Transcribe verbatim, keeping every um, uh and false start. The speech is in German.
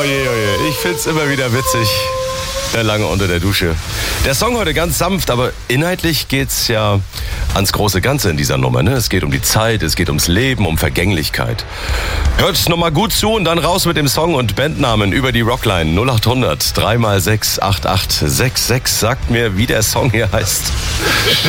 Oje, oje. Ich find's immer wieder witzig. Der Lange unter der Dusche. Der Song heute ganz sanft, aber inhaltlich geht's ja ans große Ganze in dieser Nummer. Ne? Es geht um die Zeit, es geht ums Leben, um Vergänglichkeit. Hört nochmal gut zu und dann raus mit dem Song und Bandnamen über die Rockline null acht hundert drei mal sechs acht acht sechs sechs. Sagt mir, wie der Song hier heißt.